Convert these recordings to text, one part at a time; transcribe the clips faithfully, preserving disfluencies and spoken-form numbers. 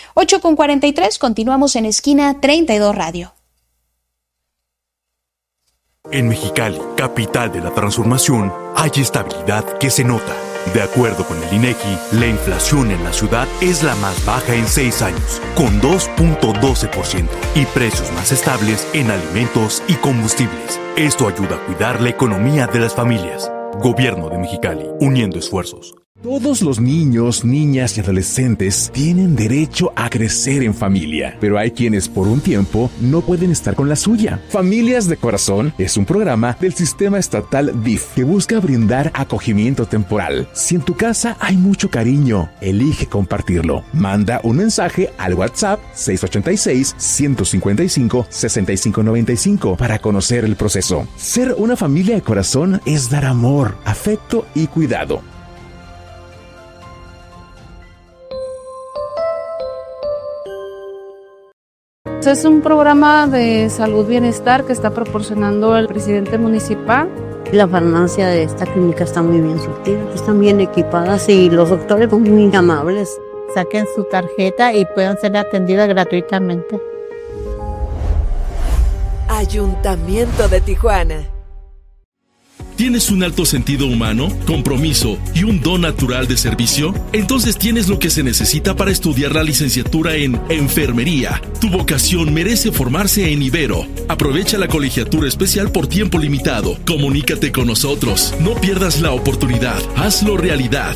ocho con cuarenta y tres, continuamos en Esquina treinta y dos Radio. En Mexicali, capital de la transformación, hay estabilidad que se nota. De acuerdo con el INEGI, la inflación en la ciudad es la más baja en seis años, con dos punto doce por ciento, y precios más estables en alimentos y combustibles. Esto ayuda a cuidar la economía de las familias. Gobierno de Mexicali, uniendo esfuerzos. Todos los niños, niñas y adolescentes tienen derecho a crecer en familia, pero hay quienes por un tiempo no pueden estar con la suya. Familias de Corazón es un programa del sistema estatal D I F que busca brindar acogimiento temporal. Si en tu casa hay mucho cariño, elige compartirlo. Manda un mensaje al WhatsApp seis ocho seis, uno cinco cinco, seis cinco nueve cinco para conocer el proceso. Ser una familia de corazón es dar amor, afecto y cuidado. Es un programa de salud bienestar que está proporcionando el presidente municipal. La farmacia de esta clínica está muy bien surtida, están bien equipadas y los doctores son muy amables. Saquen su tarjeta y puedan ser atendidas gratuitamente. Ayuntamiento de Tijuana. ¿Tienes un alto sentido humano, compromiso y un don natural de servicio? Entonces tienes lo que se necesita para estudiar la licenciatura en Enfermería. Tu vocación merece formarse en Ibero. Aprovecha la colegiatura especial por tiempo limitado. Comunícate con nosotros. No pierdas la oportunidad. Hazlo realidad.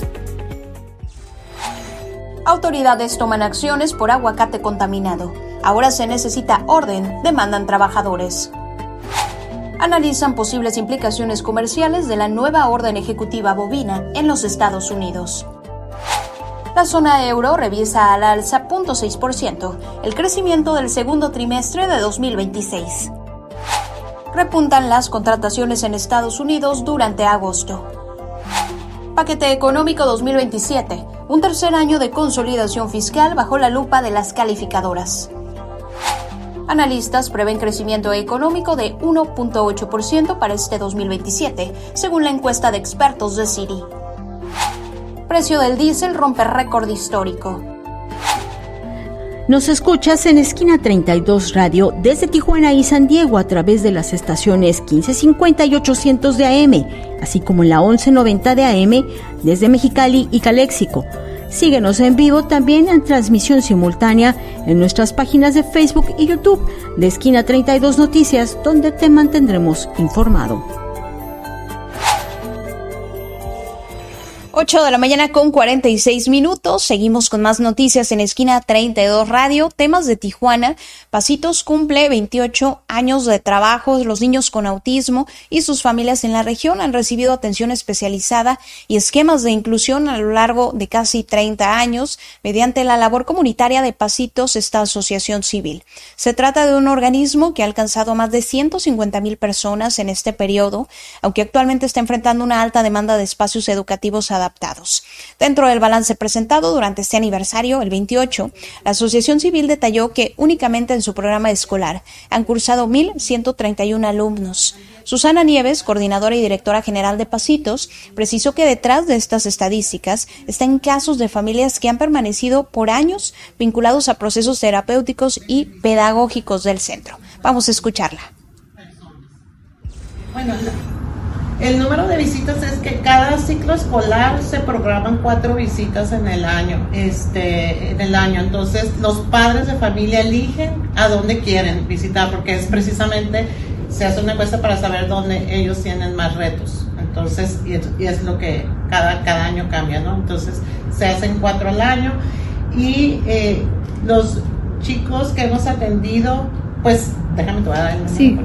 Autoridades toman acciones por aguacate contaminado. Ahora se necesita orden, demandan trabajadores. Analizan posibles implicaciones comerciales de la nueva orden ejecutiva bovina en los Estados Unidos. La zona euro revisa al alza cero punto seis por ciento el crecimiento del segundo trimestre de dos mil veintiséis. Repuntan las contrataciones en Estados Unidos durante agosto. Paquete económico dos mil veintisiete, un tercer año de consolidación fiscal bajo la lupa de las calificadoras. Analistas prevén crecimiento económico de uno punto ocho por ciento para este dos mil veintisiete, según la encuesta de expertos de Citi. Precio del diésel rompe récord histórico. Nos escuchas en Esquina treinta y dos Radio desde Tijuana y San Diego a través de las estaciones quince cincuenta y ochocientos de A M, así como en la once noventa de A M desde Mexicali y Caléxico. Síguenos en vivo también en transmisión simultánea en nuestras páginas de Facebook y YouTube de Esquina treinta y dos Noticias, donde te mantendremos informado. ocho de la mañana con cuarenta y seis minutos. Seguimos con más noticias en Esquina treinta y dos Radio. Temas de Tijuana. Pasitos cumple veintiocho años de trabajo. Los niños con autismo y sus familias en la región han recibido atención especializada y esquemas de inclusión a lo largo de casi treinta años mediante la labor comunitaria de Pasitos, esta asociación civil. Se trata de un organismo que ha alcanzado a más de ciento cincuenta mil personas en este periodo, aunque actualmente está enfrentando una alta demanda de espacios educativos adaptados. Dentro del balance presentado durante este aniversario, el veintiocho, la Asociación Civil detalló que únicamente en su programa escolar han cursado mil ciento treinta y uno alumnos. Susana Nieves, coordinadora y directora general de Pasitos, precisó que detrás de estas estadísticas están casos de familias que han permanecido por años vinculados a procesos terapéuticos y pedagógicos del centro. Vamos a escucharla. Bueno, el número de visitas es que cada ciclo escolar se programan cuatro visitas en el año, este, en el año. Entonces, los padres de familia eligen a dónde quieren visitar, porque es precisamente, se hace una encuesta para saber dónde ellos tienen más retos. Entonces, y es, y es lo que cada, cada año cambia, ¿no? Entonces, se hacen cuatro al año y eh, los chicos que hemos atendido, pues, déjame te voy a dar el número. Sí.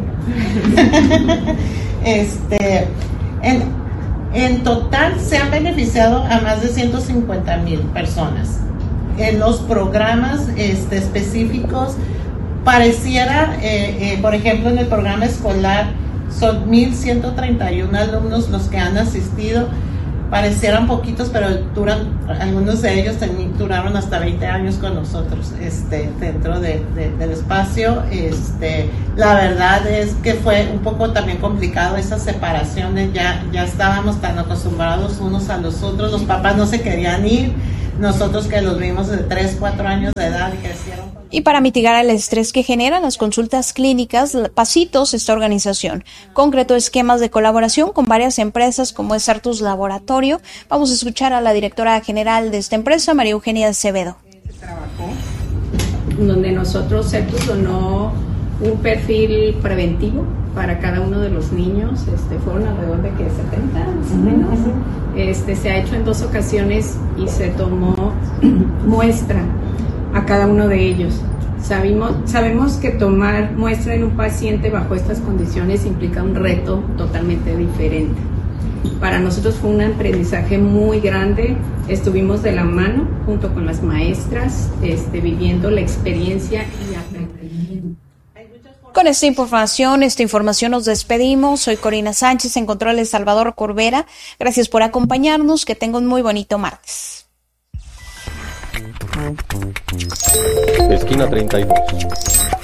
Este, en, en total se han beneficiado a más de ciento cincuenta mil personas. En los programas este, específicos, pareciera, eh, eh, por ejemplo, en el programa escolar son mil ciento treinta y uno alumnos los que han asistido. Parecieran poquitos, pero duran, algunos de ellos ten, duraron hasta veinte años con nosotros este, dentro de, de, del espacio. Este, la verdad es que fue un poco también complicado esas separaciones, ya, ya estábamos tan acostumbrados unos a los otros, los papás no se querían ir, nosotros que los vimos de tres, cuatro años de edad y crecieron. Y para mitigar el estrés que generan las consultas clínicas, Pasitos, esta organización, concretó esquemas de colaboración con varias empresas como es Artus Laboratorio. Vamos a escuchar a la directora general de esta empresa, María Eugenia Acevedo. Trabajó donde nosotros Artus donó un perfil preventivo para cada uno de los niños, este, fueron alrededor de que setenta más o menos. Este, se ha hecho en dos ocasiones y se tomó muestra a cada uno de ellos. Sabemos, sabemos que tomar muestra en un paciente bajo estas condiciones implica un reto totalmente diferente. Para nosotros fue un aprendizaje muy grande, estuvimos de la mano junto con las maestras, este, viviendo la experiencia y aprendiendo. Con esta información, esta información nos despedimos. Soy Corina Sánchez, en controles Salvador Corbera. Gracias por acompañarnos, que tenga un muy bonito martes. Esquina treinta y dos.